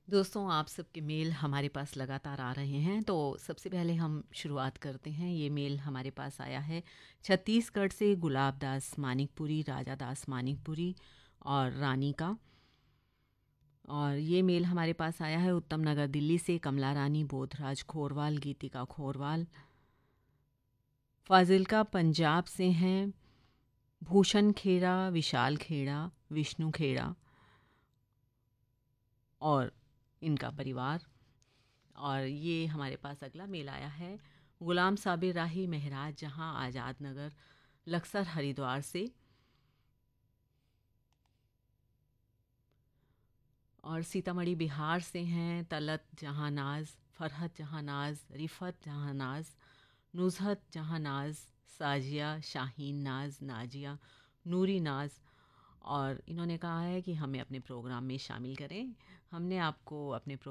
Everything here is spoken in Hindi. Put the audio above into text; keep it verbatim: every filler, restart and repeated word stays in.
दोस्तों, आप सबके मेल हमारे पास लगातार आ रहे हैं, तो सबसे पहले हम शुरुआत करते हैं। ये मेल हमारे पास आया है छत्तीसगढ़ से गुलाब दास मानिकपुरी, राजा दास मानिकपुरी और रानी का। और ये मेल हमारे पास आया है उत्तम नगर दिल्ली से कमला रानी, बोधराज खोरवाल, गीतिका खोरवाल। फाजिल्का पंजाब से हैं भूषण खेड़ा, विशाल खेड़ा, विष्णु खेड़ा और इनका परिवार। और ये हमारे पास अगला मेल आया है गुलाम साबिर राही महराज जहां, आज़ाद नगर, लक्सर, हरिद्वार से। और सीतामढ़ी बिहार से हैं तलत जहानाज, फरहत जहानाज, रिफ़त जहानाज, नुज़हत जहानाज, साजिया, शाहीन नाज, नाजिया, नूरी नाज। और इन्होंने कहा है कि हमें अपने प्रोग्राम में शामिल करें। हमने आपको अपने